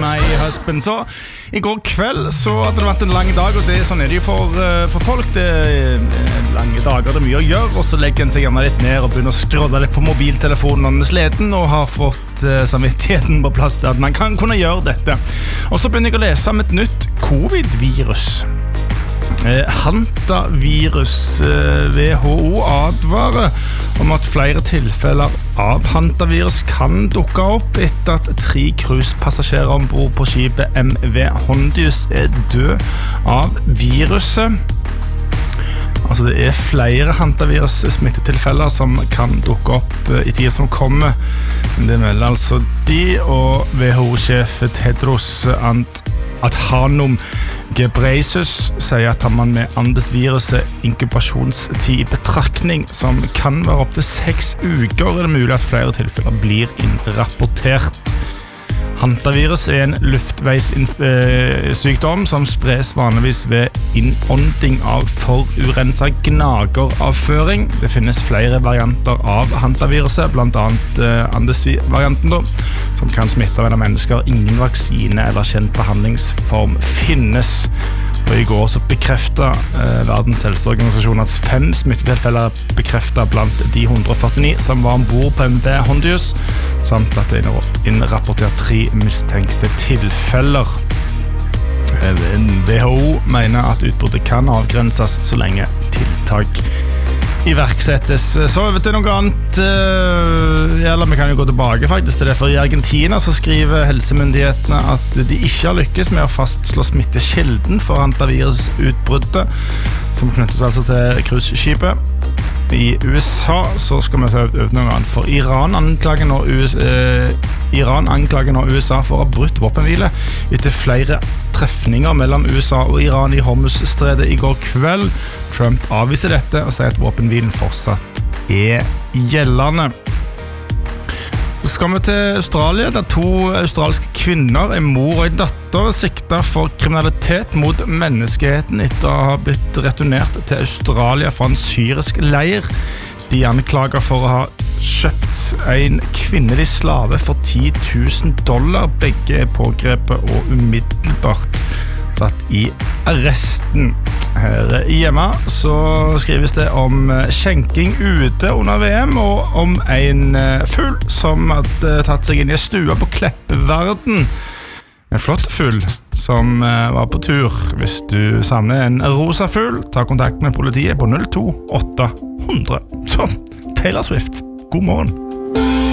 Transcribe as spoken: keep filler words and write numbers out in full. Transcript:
My Husband. Så i går kveld så hadde det vært en lang dag, og det, sånn er det jo for, for folk. Det er lange dager, det er mye å gjøre, og så legger en seg gjerne litt ned og begynner å skråle litt på mobiltelefonen når den er sliten, og har fått uh, samvittigheten på plass til at man kan kunne gjøre dette. Og så begynner jeg å lese om et nytt covid-virus. Eh, Hantavirus. eh, W H O advarer om at flere tilfeller av hantavirus kan dukke opp etter at tre cruisepassasjerer ombord på skipet M V Hondius er død av viruset. Altså det er flere hantavirus-smittetilfeller som kan dukke opp i tiden som kommer. Det melder altså de, og W H O-sjef Tedros Adhanom Ghebreyesus sier at har man med Andes-viruset inkubasjonstid i betraktning, som kan være opp til seks uker, er det mulig at flere tilfeller blir innrapportert. Hantavirus er en luftveissykdom som spres vanligvis ved innånding av forurenset gnageravføring. Det finnes flere varianter av hantaviruset, blant annet Andes-varianten, som kan smitte mellom mennesker. Ingen vaksine eller kjent behandlingsform finnes. Og i går så bekreftet eh, Verdens helseorganisasjon at fem smittetilfeller er bekreftet blant de one hundred forty-nine som var ombord på M V Hondius, samt at det er innrapportert tre mistenkte tilfeller. W H O mener at utbruddet kan avgrenses så lenge tiltak iverksettes. Så over til noe annet, eller vi kan jo gå tilbake faktisk til det, for i Argentina så skriver helsemyndighetene at de ikke har lykkes med å fastslå smittekilden for hantavirusutbruddet, som knyttes altså til cruiseskipet. I U S A så skal vi se over noe annet, for Iran anklager nå U S A, eh, Iran anklager nå U S A for å ha brutt våpenhvile etter flere trefninger mellom U S A og Iran i Hormuz-stredet i går kveld. Trump avviser dette og sier at våpenhvilen fortsatt er gjeldende. Så skal vi til Australia, der to australske kvinner, en mor og en datter, siktet for kriminalitet mot menneskeheten etter å ha blitt returnert til Australia fra en syrisk leir. De anklager for å ha kjøpt en kvinnelig slave for ti tusen dollar. Begge er pågrepet og umiddelbart satt i arresten. Her hjemme så skrives det om skjenking ute under V M, og om en fugl som hadde tatt seg inn i stua på Kleppeverden. En flott fugl som var på tur. Hvis du savner en rosa fugl, ta kontakt med politiet på null to åtte hundre. Så, Taylor Swift, god morgen.